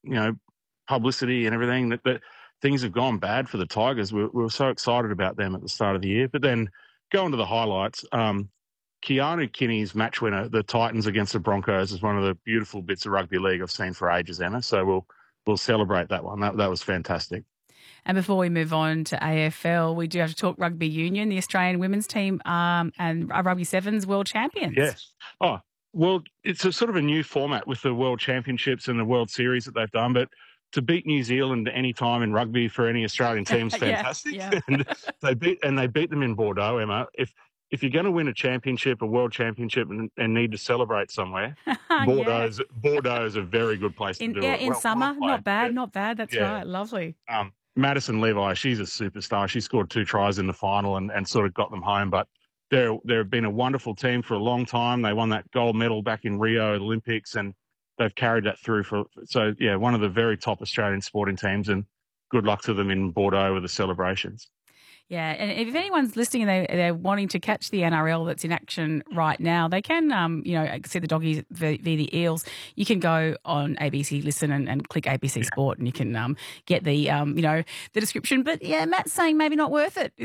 publicity and everything, that things have gone bad for the Tigers. We were so excited about them at the start of the year. But then going to the highlights, Keanu Kinney's match winner, the Titans against the Broncos, is one of the beautiful bits of rugby league I've seen for ages, Emma. So we'll celebrate that one. That was fantastic. And before we move on to AFL, we do have to talk rugby union. The Australian women's team and rugby sevens world champions. Yes. Oh, well, it's a sort of a new format with the World Championships and the World Series that they've done, but to beat New Zealand any time in rugby for any Australian team is fantastic. Yeah. And they beat them in Bordeaux, Emma. If you're going to win a championship, a world championship, and need to celebrate somewhere, Bordeaux is a very good place to do it. In summer, not bad. That's right, lovely. Madison Levi, she's a superstar. She scored 2 tries in the final and sort of got them home. But they've been a wonderful team for a long time. They won that gold medal back in Rio Olympics, and they've carried that through one of the very top Australian sporting teams, and good luck to them in Bordeaux with the celebrations. Yeah, and if anyone's listening and they're wanting to catch the NRL that's in action right now, they can, see the Doggies via the Eels. You can go on ABC Listen and click ABC Sport, and you can get the, the description. But yeah, Matt's saying maybe not worth it.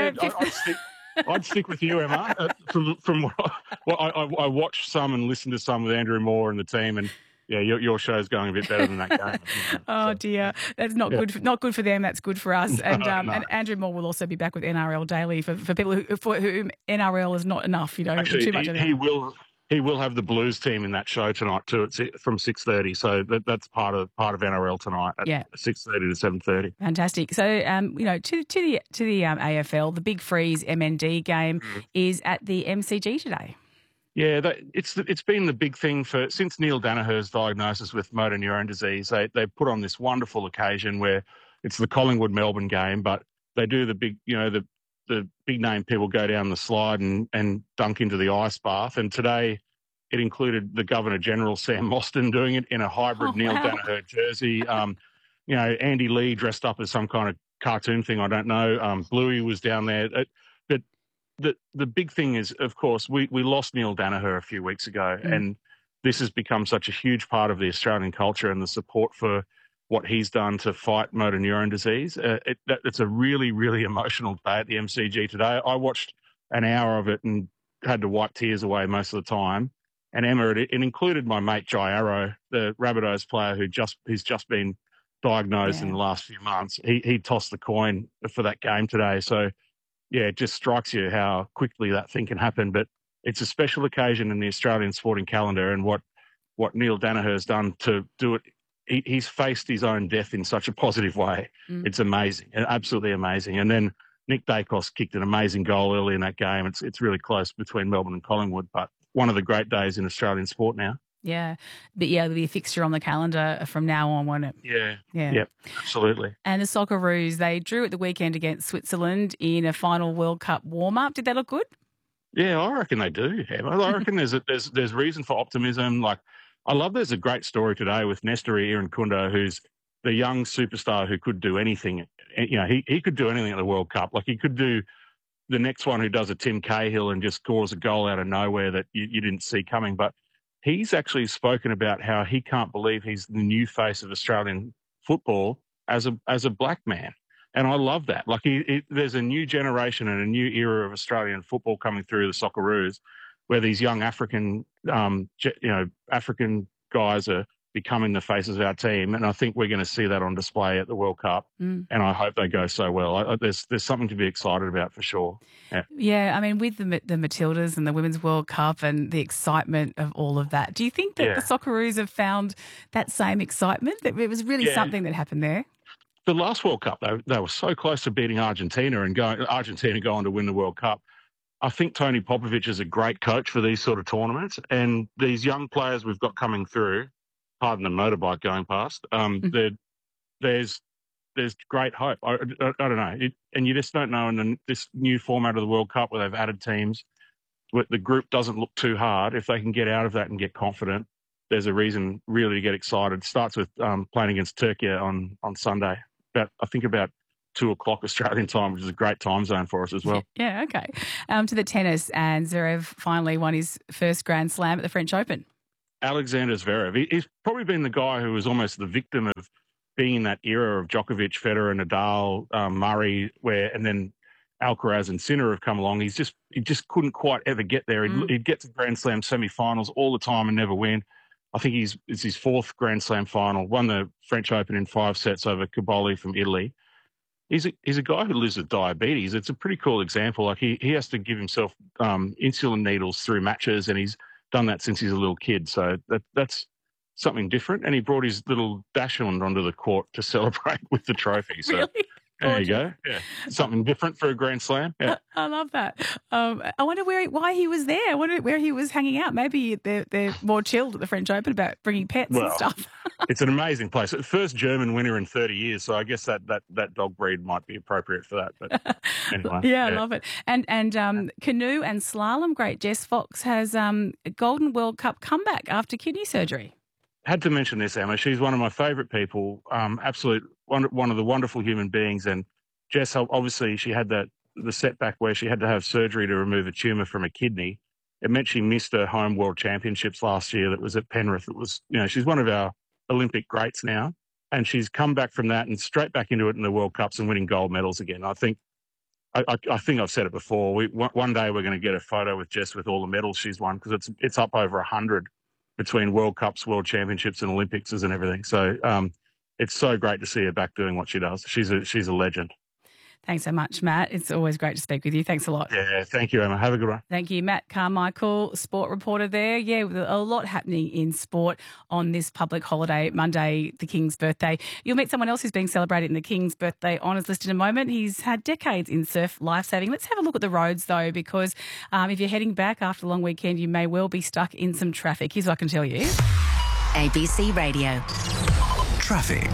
I'd stick with you, Emma. From what I watched some and listened to some with Andrew Moore and the team, and your show's going a bit better than that game. Oh dear, that's not good. Not good for them. That's good for us. And Andrew Moore will also be back with NRL Daily for people for whom NRL is not enough. Actually, too much. He will have the Blues team in that show tonight too. It's from 6:30, so that's part of NRL tonight at 6:30 to 7:30. Fantastic. So to the AFL, the Big Freeze MND game is at the MCG today. Yeah, it's been the big thing since Neil Danaher's diagnosis with motor neurone disease. They put on this wonderful occasion where it's the Collingwood Melbourne game, but they do the big, the big name people go down the slide and dunk into the ice bath. And today it included the Governor General, Sam Mostyn, doing it in a hybrid Neil Danaher jersey. Andy Lee dressed up as some kind of cartoon thing, I don't know. Bluey was down there. But the big thing is, of course, we lost Neil Danaher a few weeks ago, and this has become such a huge part of the Australian culture and the support for what he's done to fight motor neurone disease. It's a really, really emotional day at the MCG today. I watched an hour of it and had to wipe tears away most of the time. And Emma, it included my mate Jai Arrow, the Rabbitohs player who's just been diagnosed in the last few months. He tossed the coin for that game today. So, yeah, it just strikes you how quickly that thing can happen. But it's a special occasion in the Australian sporting calendar, and what Neil Danaher has done to do it, he's faced his own death in such a positive way. It's amazing, absolutely amazing. And then Nick Dacos kicked an amazing goal early in that game. It's really close between Melbourne and Collingwood, but one of the great days in Australian sport now. Yeah. But there'll be a fixture on the calendar from now on, won't it? Yeah. Yep, absolutely. And the Socceroos, they drew at the weekend against Switzerland in a final World Cup warm-up. Did they look good? Yeah, I reckon they do. I reckon there's reason for optimism. Like, I love there's a great story today with Nestori Irankunda, who's the young superstar who could do anything. He could do anything at the World Cup. Like, he could do the next one who does a Tim Cahill and just scores a goal out of nowhere that you didn't see coming. But he's actually spoken about how he can't believe he's the new face of Australian football as a black man. And I love that. Like, there's a new generation and a new era of Australian football coming through the Socceroos, where these young African guys are becoming the faces of our team. And I think we're going to see that on display at the World Cup. And I hope they go so well. There's something to be excited about for sure. Yeah, I mean, with the Matildas and the Women's World Cup and the excitement of all of that, do you think that the Socceroos have found that same excitement? That it was really something that happened there? The last World Cup, they were so close to beating Argentina and Argentina going to win the World Cup. I think Tony Popovich is a great coach for these sort of tournaments, and these young players we've got coming through, pardon the motorbike going past, there's great hope. I don't know. And you just don't know in this new format of the World Cup where they've added teams, the group doesn't look too hard. If they can get out of that and get confident, there's a reason really to get excited. It starts with playing against Turkey on Sunday, about 2 o'clock Australian time, which is a great time zone for us as well. Yeah, okay. To the tennis, and Zverev finally won his first Grand Slam at the French Open. Alexander Zverev. He's probably been the guy who was almost the victim of being in that era of Djokovic, Federer, Nadal, Murray, and then Alcaraz and Sinner have come along. He just couldn't quite ever get there. He'd get to Grand Slam semi-finals all the time and never win. I think it's his fourth Grand Slam final. Won the French Open in 5 sets over Caboli from Italy. He's a guy who lives with diabetes. It's a pretty cool example. Like he has to give himself insulin needles through matches, and he's done that since he's a little kid. So that's something different. And he brought his little Dachshund onto the court to celebrate with the trophy. So Really? there you go. Yeah, something different for a Grand Slam. Yeah, I love that. I wonder why he was there. I wonder where he was hanging out. Maybe they're more chilled at the French Open about bringing pets and stuff. It's an amazing place. First German winner in 30 years, so I guess that dog breed might be appropriate for that. But anyway, yeah, I love it. And canoe and slalom great Jess Fox has a Golden World Cup comeback after kidney surgery. Had to mention this, Emma. She's one of my favourite people. Absolute one of the wonderful human beings. And Jess, obviously, she had the setback where she had to have surgery to remove a tumour from a kidney. It meant she missed her home World Championships last year. That was at Penrith. It was, she's one of our Olympic greats now, and she's come back from that and straight back into it in the World Cups and winning gold medals again. I think I've said it before. One day we're going to get a photo with Jess with all the medals she's won, because it's up over 100 between World Cups, World Championships, and Olympics and everything. So it's so great to see her back doing what she does. She's a legend. Thanks so much, Matt. It's always great to speak with you. Thanks a lot. Yeah, thank you, Emma. Have a good one. Thank you, Matt Carmichael, sport reporter there. Yeah, a lot happening in sport on this public holiday, Monday, the King's birthday. You'll meet someone else who's being celebrated in the King's birthday honours list in a moment. He's had decades in surf lifesaving. Let's have a look at the roads, though, because if you're heading back after a long weekend, you may well be stuck in some traffic. Here's what I can tell you. ABC Radio. Traffic.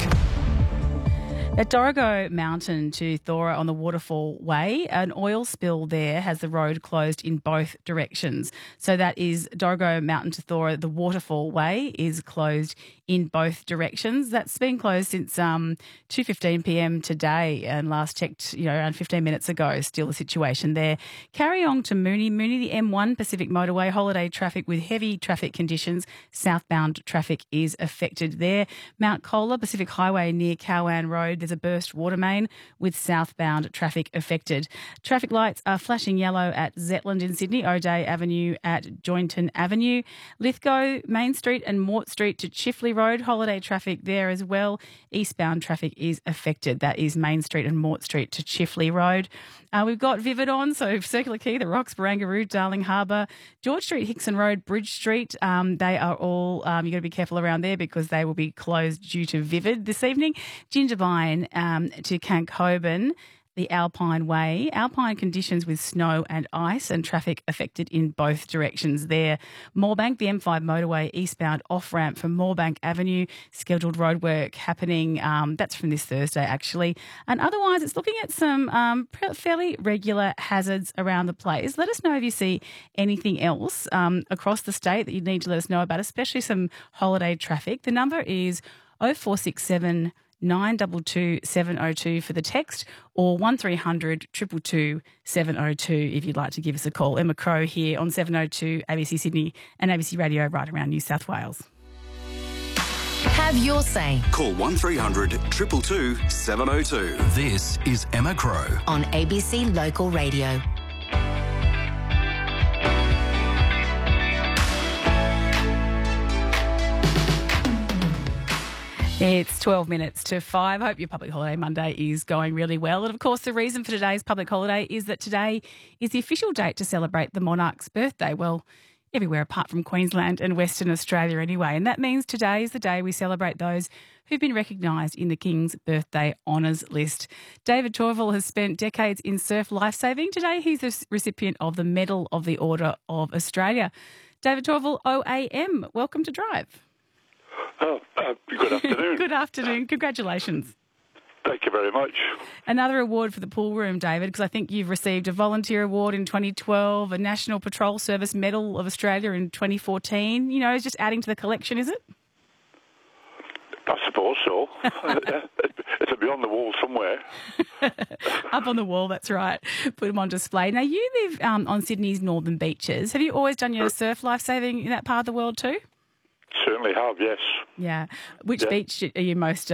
At Dorrigo Mountain to Thora on the Waterfall Way, an oil spill there has the road closed in both directions. So that is Dorrigo Mountain to Thora, the Waterfall Way is closed in both directions. That's been closed since 2:15 p.m. today, and last checked, around 15 minutes ago. Still the situation there. Carry on to Moonee, the M1 Pacific Motorway, holiday traffic with heavy traffic conditions. Southbound traffic is affected there. Mount Colah Pacific Highway near Cowan Road, there's a burst water main with southbound traffic affected. Traffic lights are flashing yellow at Zetland in Sydney, O'Day Avenue at Joynton Avenue, Lithgow, Main Street and Mort Street to Chifley Road, holiday traffic there as well. Eastbound traffic is affected. That is Main Street and Mort Street to Chifley Road. We've got Vivid on, so Circular Quay, the Rocks, Barangaroo, Darling Harbour, George Street, Hickson Road, Bridge Street. They are all, you've got to be careful around there because they will be closed due to Vivid this evening. Gingerbine to Cankhoban, the Alpine Way. Alpine conditions with snow and ice and traffic affected in both directions there. Moorebank, the M5 motorway eastbound off-ramp from Moorebank Avenue. Scheduled roadwork happening. That's from this Thursday, actually. And otherwise, it's looking at some fairly regular hazards around the place. Let us know if you see anything else across the state that you need to let us know about, especially some holiday traffic. The number is 0467 922 702 for the text, or 1300 222 702 if you'd like to give us a call. Emma Crow here on 702 ABC Sydney and ABC Radio right around New South Wales. Have your say. Call 1300 222 702. This is Emma Crow on ABC Local Radio. It's 12 minutes to 5. Hope your public holiday Monday is going really well. And of course, the reason for today's public holiday is that today is the official date to celebrate the monarch's birthday. Well, everywhere apart from Queensland and Western Australia anyway. And that means today is the day we celebrate those who've been recognised in the King's Birthday Honours List. David Torval has spent decades in surf lifesaving. Today he's the recipient of the Medal of the Order of Australia. David Torval, OAM, welcome to Drive. Good afternoon. Good afternoon. Congratulations. Thank you very much. Another award for the pool room, David, because I think you've received a volunteer award in 2012, a National Patrol Service Medal of Australia in 2014. It's just adding to the collection, is it? I suppose so. It'll be on the wall somewhere. Up on the wall, that's right. Put them on display. Now, you live on Sydney's northern beaches. Have you always done your surf lifesaving in that part of the world too? Certainly have, yes. Yeah. Which beach are you most